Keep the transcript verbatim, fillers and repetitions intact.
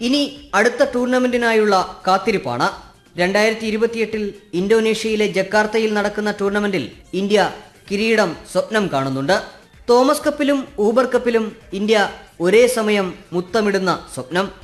ഇനി അടുത്ത ടൂർണമെന്റിനായുള്ള കാത്തിരിപ്പാണ്. രണ്ടായിരത്തി ഇരുപത്തിയെട്ടിൽ ഇന്തോനേഷ്യയിലെ ജക്കാർത്തയിൽ നടക്കുന്ന ടൂർണമെന്റിൽ ഇന്ത്യ കിരീടം സ്വപ്നം കാണുന്നുണ്ട്. തോമസ് കപ്പിലും ഊബർ കപ്പിലും ഇന്ത്യ ഒരേ സമയം മുത്തമിടുന്ന സ്വപ്നം.